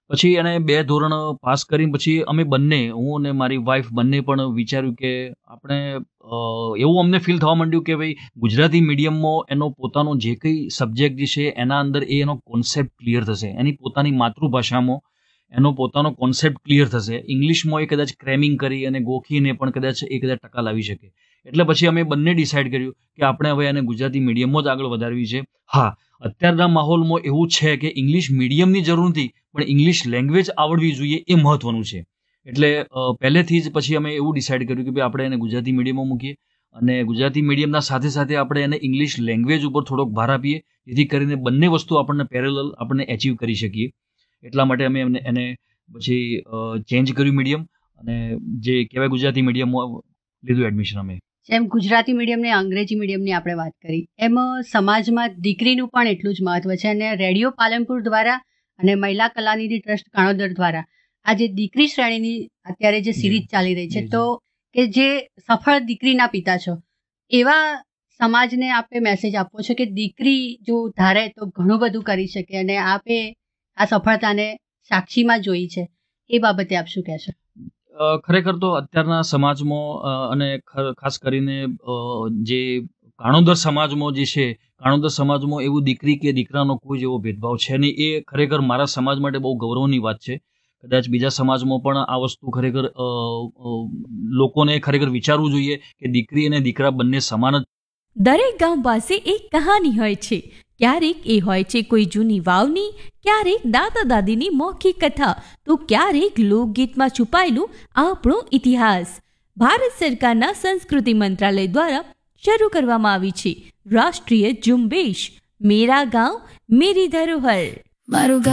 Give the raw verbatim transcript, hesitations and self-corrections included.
પછી એને બે ધોરણ પાસ કરીને પછી અમે બંને, હું અને મારી વાઈફ બંને પણ વિચાર્યું કે આપણે એવું અમને ફીલ થવા માંડ્યું કે ભાઈ ગુજરાતી મીડિયમમાં એનો પોતાનો જે કંઈ સબ્જેક્ટ જે છે એના અંદર એ એનો કોન્સેપ્ટ ક્લિયર થશે, એની પોતાની માતૃભાષામાં એનો પોતાનો કોન્સેપ્ટ ક્લિયર થશે. ઇંગ્લિશમાં એ કદાચ ક્રેમિંગ કરી અને ગોખીને પણ કદાચ એ કદાચ ટકા લાવી શકે. એટલે પછી અમે બંને ડિસાઇડ કર્યું કે આપણે હવે એને ગુજરાતી મીડિયમમાં જ આગળ વધારવી છે. હા, અત્યારના માહોલમાં એવું છે કે ઇંગ્લિશ મીડિયમની જરૂર નથી, પણ ઇંગ્લિશ લેંગ્વેજ આવડવી જોઈએ એ મહત્વનું છે. એટલે પહેલેથી જ પછી અમે એવું ડિસાઇડ કર્યું કે ભાઈ આપણે એને ગુજરાતી મીડિયમમાં મૂકીએ અને ગુજરાતી મીડિયમના સાથે સાથે આપણે એને ઇંગ્લિશ લેંગ્વેજ ઉપર થોડોક ભાર આપીએ, જેથી કરીને બંને વસ્તુ આપણને પેરેલલ આપણને એચીવ કરી શકીએ. એટલા માટે અમે એમને એને પછી ચેન્જ કર્યું મીડિયમ અને જે કહેવાય ગુજરાતી મીડિયમમાં લીધું એડમિશન અમે. જેમ ગુજરાતી મીડિયમ ને અંગ્રેજી મીડિયમની આપણે વાત કરી, એમ સમાજમાં દીકરીનું પણ એટલું જ મહત્વ છે. અને રેડિયો પાલનપુર દ્વારા અને મહિલા કલાનિધિ ટ્રસ્ટ કાણોદર દ્વારા આ જે દીકરી શ્રેણીની અત્યારે જે સિરીઝ ચાલી રહી છે, તો કે જે સફળ દીકરીના પિતા છો, એવા સમાજને આપે મેસેજ આપવો છે કે દીકરી જો ધારે તો ઘણું બધું કરી શકે, અને આપે આ સફળતાને સાક્ષીમાં જોઈ છે, એ બાબતે આપ શું કહેશો? ખરેખર તો અત્યારના સમાજમાં અને ખાસ કરીને જે કાણોદર સમાજમાં જે છે, કાણોદર સમાજમાં એવું દીકરી કે દીકરાનો કોઈ જેવો ભેદભાવ છે નહીં. એ ખરેખર મારા સમાજ માટે બહુ ગૌરવની વાત છે. કદાચ બીજા સમાજમાં પણ આ વસ્તુ ખરેખર લોકોને ખરેખર વિચારવું જોઈએ કે દીકરી અને દીકરા બંને સમાન જ. દરેક ગામ પાસે એક કહાની હોય છે. ક્યારેક એ હોય છે કોઈ જૂની વાવની, ક્યારેક દાદા દાદીની મૌખિક કથા, તો ક્યારેક લોકગીતમાં છુપાયેલું આપણો ઇતિહાસ. ભારત સરકારના સંસ્કૃતિ મંત્રાલય દ્વારા શરૂ કરવામાં આવી છે રાષ્ટ્રીય ઝુંબેશ મેરા ગાંવ મેરી ધરોહર. મારું